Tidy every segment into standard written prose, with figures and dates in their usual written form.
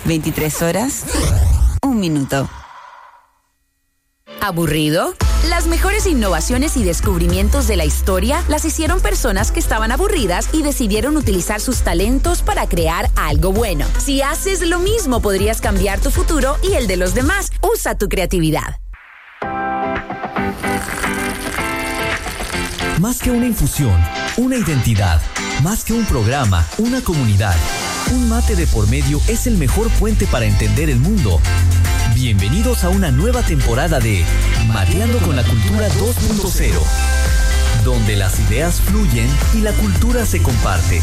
23 horas, 1 minuto. ¿Aburrido? Las mejores innovaciones y descubrimientos de la historia las hicieron personas que estaban aburridas y decidieron utilizar sus talentos para crear algo bueno. Si haces lo mismo, podrías cambiar tu futuro y el de los demás. Usa tu creatividad. Más que una infusión, una identidad. Más que un programa, una comunidad. Un mate de por medio es el mejor puente para entender el mundo. Bienvenidos a una nueva temporada de Mateando con la Cultura 2.0, donde las ideas fluyen y la cultura se comparte.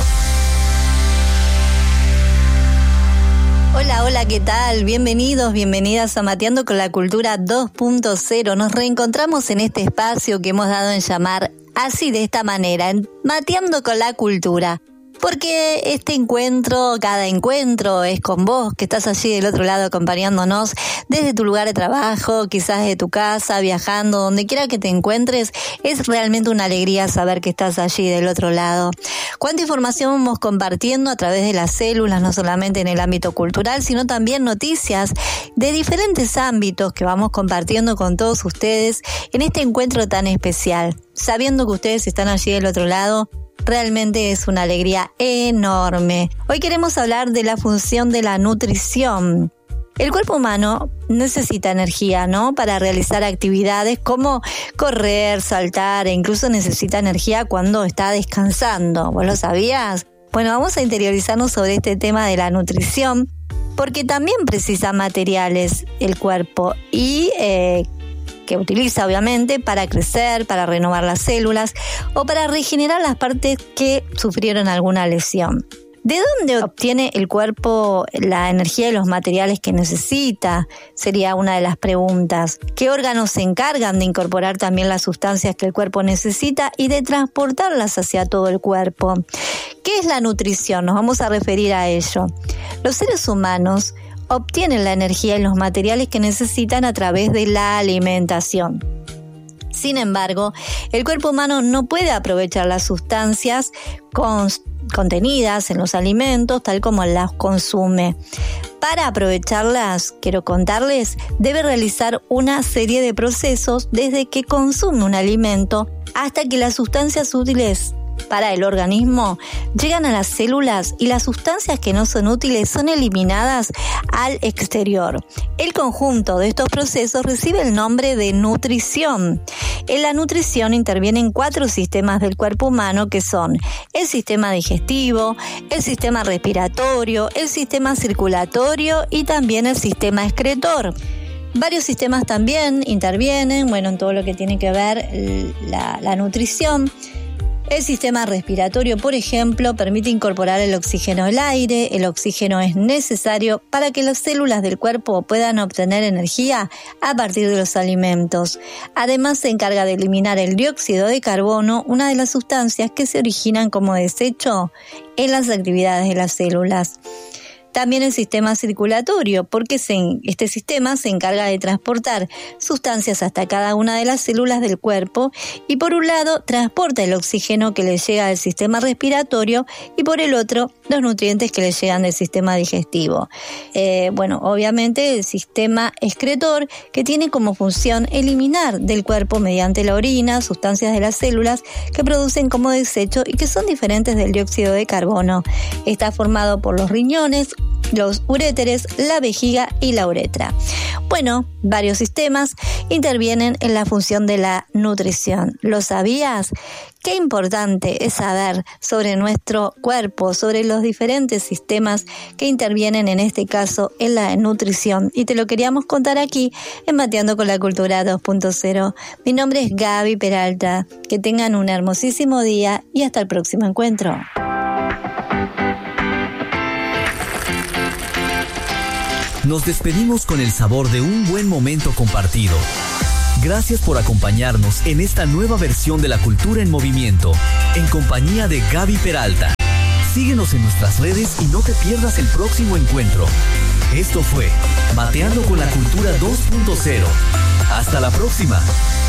Hola, ¿qué tal? Bienvenidos, bienvenidas a Mateando con la Cultura 2.0. Nos reencontramos en este espacio que hemos dado en llamar así, de esta manera, Mateando con la Cultura. Porque este encuentro, cada encuentro es con vos, que estás allí del otro lado acompañándonos desde tu lugar de trabajo, quizás de tu casa, viajando, donde quiera que te encuentres. Es realmente una alegría saber que estás allí del otro lado. Cuánta información vamos compartiendo a través de las células, no solamente en el ámbito cultural, sino también noticias de diferentes ámbitos que vamos compartiendo con todos ustedes en este encuentro tan especial. Sabiendo que ustedes están allí del otro lado, realmente es una alegría enorme. Hoy queremos hablar de la función de la nutrición. El cuerpo humano necesita energía, ¿no? Para realizar actividades como correr, saltar, e incluso necesita energía cuando está descansando. ¿Vos lo sabías? Bueno, vamos a interiorizarnos sobre este tema de la nutrición, porque también precisa materiales el cuerpo y que utiliza obviamente para crecer, para renovar las células o para regenerar las partes que sufrieron alguna lesión. ¿De dónde obtiene el cuerpo la energía y los materiales que necesita? Sería una de las preguntas. ¿Qué órganos se encargan de incorporar también las sustancias que el cuerpo necesita y de transportarlas hacia todo el cuerpo? ¿Qué es la nutrición? Nos vamos a referir a ello. Los seres humanos obtienen la energía y los materiales que necesitan a través de la alimentación. Sin embargo, el cuerpo humano no puede aprovechar las sustancias contenidas en los alimentos tal como las consume. Para aprovecharlas, quiero contarles, debe realizar una serie de procesos desde que consume un alimento hasta que las sustancias útiles para el organismo llegan a las células y las sustancias que no son útiles son eliminadas al exterior. El conjunto de estos procesos recibe el nombre de nutrición. En la nutrición intervienen 4 sistemas del cuerpo humano que son el sistema digestivo, el sistema respiratorio, el sistema circulatorio y también el sistema excretor. Varios sistemas también intervienen, en todo lo que tiene que ver la nutrición. El sistema respiratorio, por ejemplo, permite incorporar el oxígeno al aire. El oxígeno es necesario para que las células del cuerpo puedan obtener energía a partir de los alimentos. Además, se encarga de eliminar el dióxido de carbono, una de las sustancias que se originan como desecho en las actividades de las células. También el sistema circulatorio, porque este sistema se encarga de transportar sustancias hasta cada una de las células del cuerpo y por un lado transporta el oxígeno que le llega del sistema respiratorio y por el otro los nutrientes que le llegan del sistema digestivo. Obviamente el sistema excretor, que tiene como función eliminar del cuerpo mediante la orina sustancias de las células que producen como desecho y que son diferentes del dióxido de carbono. Está formado por los riñones, los uréteres, la vejiga y la uretra. Varios sistemas intervienen en la función de la nutrición. ¿Lo sabías? Qué importante es saber sobre nuestro cuerpo, sobre los diferentes sistemas que intervienen en este caso en la nutrición. Y te lo queríamos contar aquí en Mateando con la Cultura 2.0. Mi nombre es Gaby Peralta. Que tengan un hermosísimo día y hasta el próximo encuentro. Nos despedimos con el sabor de un buen momento compartido. Gracias por acompañarnos en esta nueva versión de La Cultura en Movimiento, en compañía de Gaby Peralta. Síguenos en nuestras redes y no te pierdas el próximo encuentro. Esto fue Mateando con la Cultura 2.0. Hasta la próxima.